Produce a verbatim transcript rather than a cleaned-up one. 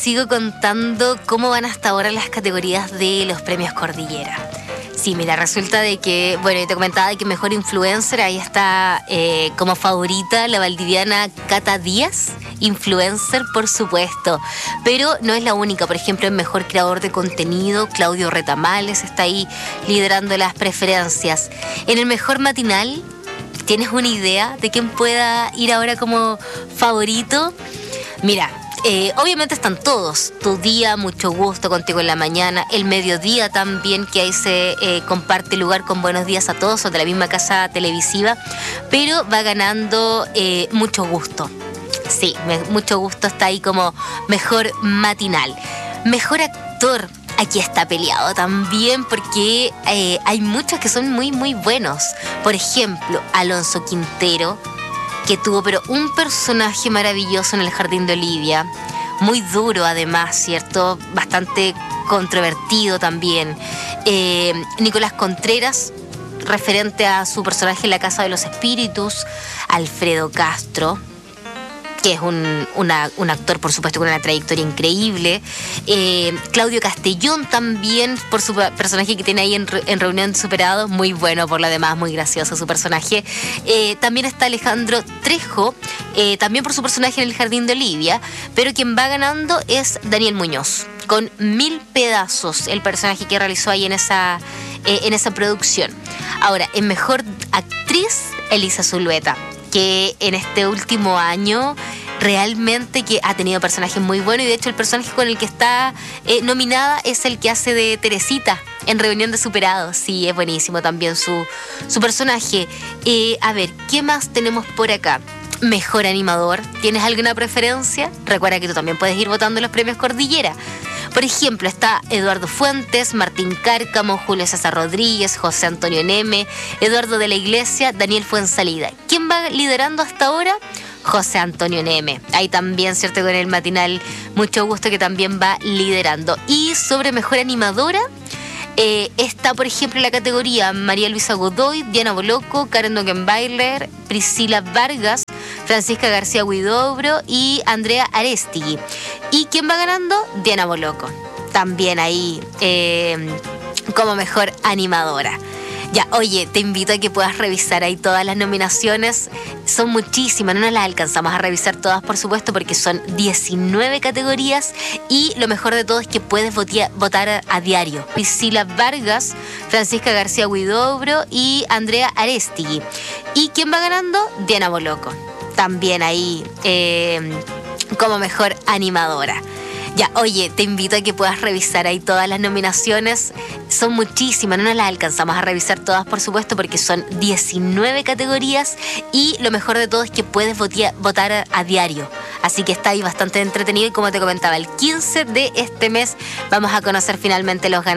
sigo contando cómo van hasta ahora las categorías de los premios Cordillera. Sí, mira, resulta de que, bueno, yo te comentaba de que mejor influencer, ahí está eh, como favorita la valdiviana Cata Díaz, influencer por supuesto, pero no es la única. Por ejemplo, en mejor creador de contenido, Claudio Retamales está ahí liderando las preferencias. En el mejor matinal, ¿tienes una idea de quién pueda ir ahora como favorito? Mira, Eh, obviamente están todos. Tu día, mucho gusto, contigo en la mañana. El mediodía también, que ahí se eh, comparte lugar con Buenos Días a Todos, son de la misma casa televisiva. Pero va ganando eh, mucho gusto. Sí, me, mucho gusto está ahí como mejor matinal. Mejor actor. Aquí está peleado también porque eh, hay muchos que son muy, muy buenos. Por ejemplo, Alonso Quintero, que tuvo pero un personaje maravilloso en El Jardín de Olivia, muy duro además, ¿cierto? Bastante controvertido también. Eh, Nicolás Contreras, referente a su personaje en La Casa de los Espíritus. Alfredo Castro, que es un, una, un actor, por supuesto, con una trayectoria increíble. Eh, Claudio Castellón también, por su personaje que tiene ahí en, en Reunión de Superados, muy bueno por lo demás, muy gracioso su personaje. Eh, también está Alejandro Trejo, eh, también por su personaje en El Jardín de Olivia, pero quien va ganando es Daniel Muñoz, con Mil Pedazos, el personaje que realizó ahí en esa, eh, en esa producción. Ahora, en Mejor Actriz, Elisa Zulueta, que en este último año realmente que ha tenido personajes muy buenos, y de hecho el personaje con el que está eh, nominada es el que hace de Teresita en Reunión de Superados. Sí, es buenísimo también su, su personaje. Eh, a ver, ¿qué más tenemos por acá? Mejor animador. ¿Tienes alguna preferencia? Recuerda que tú también puedes ir votando en los premios Cordillera. Por ejemplo, está Eduardo Fuentes, Martín Cárcamo, Julio César Rodríguez, José Antonio Neme, Eduardo de la Iglesia, Daniel Fuenzalida. ¿Quién va liderando hasta ahora? José Antonio Neme. Ahí también, ¿cierto? Con el matinal, mucho gusto, que también va liderando. Y sobre mejor animadora, eh, está, por ejemplo, en la categoría María Luisa Godoy, Diana Boloco, Karen Dogenbailer, Priscila Vargas, Francisca García Huidobro y Andrea Arestigui. ¿Y quién va ganando? Diana Boloco. También ahí eh, como mejor animadora. Ya, oye, te invito a que puedas revisar ahí todas las nominaciones. Son muchísimas, no nos las alcanzamos a revisar todas, por supuesto, porque son diecinueve categorías, y lo mejor de todo es que puedes votia, votar a, a diario. Priscila Vargas, Francisca García Huidobro y Andrea Arestigui. ¿Y quién va ganando? Diana Boloco. También ahí eh, como mejor animadora. Ya, oye, te invito a que puedas revisar ahí todas las nominaciones. Son muchísimas, no nos las alcanzamos a revisar todas, por supuesto, porque son diecinueve categorías, y lo mejor de todo es que puedes votia, votar a, a diario. Así que está ahí bastante entretenido, y como te comentaba, el quince de este mes vamos a conocer finalmente los ganadores.